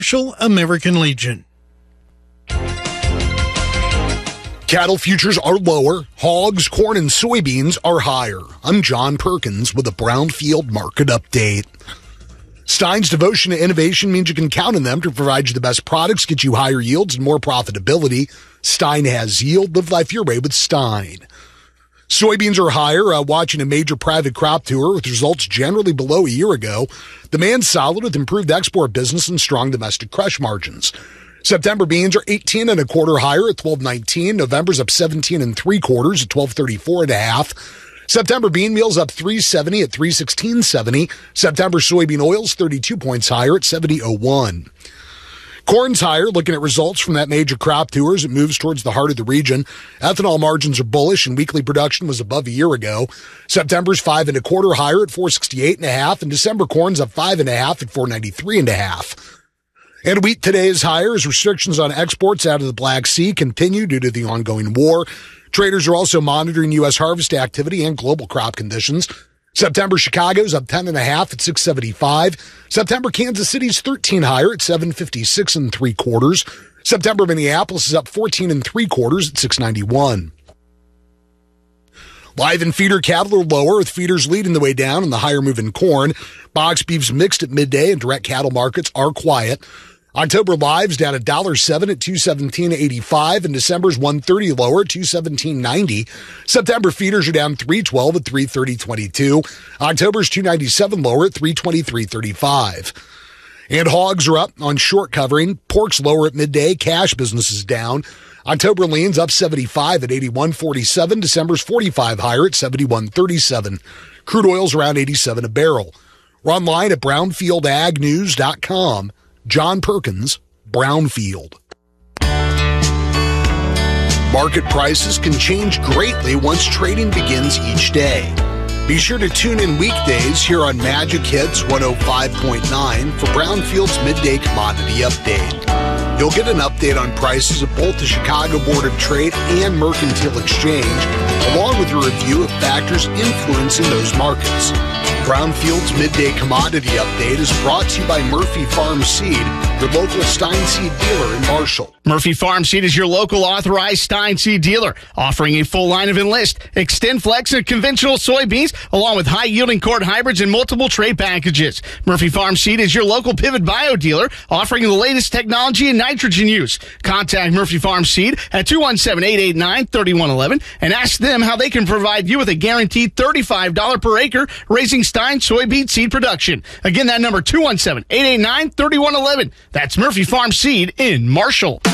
Marshall American Legion. Cattle futures are lower. Hogs, corn, and soybeans are higher. I'm John Perkins with a Brownfield market update. Stein's devotion to innovation means you can count on them to provide you the best products, get you higher yields and more profitability. Stein has yield. Live life your way with Stein. Soybeans are higher, watching a major private crop tour with results generally below a year ago. Demand solid with improved export business and strong domestic crush margins. September beans are 18 and a quarter higher at $12.19. November's up 17 and three quarters at $12.34 and a half. September bean meal's up $3.70 at $3.16.70. September soybean oil's 32 points higher at $70.01. Corn's higher, looking at results from that major crop tour as it moves towards the heart of the region. Ethanol margins are bullish and weekly production was above a year ago. September's 5 and a quarter higher at $4.68 and a half, and December corn's up 5 and a half at $4.93 and a half. And wheat today is higher as restrictions on exports out of the Black Sea continue due to the ongoing war. Traders are also monitoring U.S. harvest activity and global crop conditions. September Chicago's up 10 and a half at $6.75. September Kansas City's 13 higher at $7.56 and three quarters. September Minneapolis is up 14 and three quarters at $6.91. Live and feeder cattle are lower, with feeders leading the way down and the higher moving corn. Box beef's mixed at midday and direct cattle markets are quiet. October live's down $1.07 at $217.85, and December's $1.30 lower at $217.90. September feeders are down $3.12 at $330.22. October's $297 lower at $323.35. And hogs are up on short covering. Pork's lower at midday. Cash business is down. October lean's up 75 at 81.47. December's 45 higher at 71.37. Crude oil's around 87 a barrel. We're online at brownfieldagnews.com. John Perkins, Brownfield. Market prices can change greatly once trading begins each day. Be sure to tune in weekdays here on Magic Hits 105.9 for Brownfield's midday commodity update. You'll get an update on prices of both the Chicago Board of Trade and Mercantile Exchange, along with a review of factors influencing those markets. Brownfield's Midday Commodity Update is brought to you by Murphy Farm Seed, your local Stein Seed dealer in Marshall. Murphy Farm Seed is your local authorized Stein Seed dealer, offering a full line of Enlist, XtendFlex, and conventional soybeans, along with high-yielding corn hybrids and multiple trait packages. Murphy Farm Seed is your local Pivot Bio dealer, offering the latest technology in nitrogen use. Contact Murphy Farm Seed at 217-889-3111 and ask them how they can provide you with a guaranteed $35 per acre raising Stein soybean seed production. Again, that number 217-889-3111. That's Murphy Farm Seed in Marshall.